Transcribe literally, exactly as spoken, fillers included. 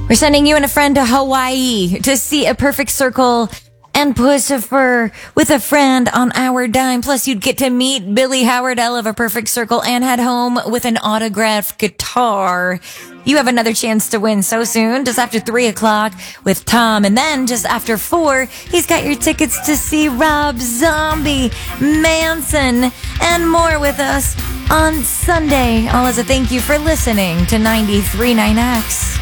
We're sending you and a friend to Hawaii to see A Perfect Circle and Pussifer with a friend on our dime. Plus, you'd get to meet Billy Howardell of A Perfect Circle and head home with an autographed guitar. You have another chance to win so soon, just after three o'clock with Tom. And then just after four, he's got your tickets to see Rob Zombie, Manson, and more with us on Sunday. All as a thank you for listening to ninety-three point nine X.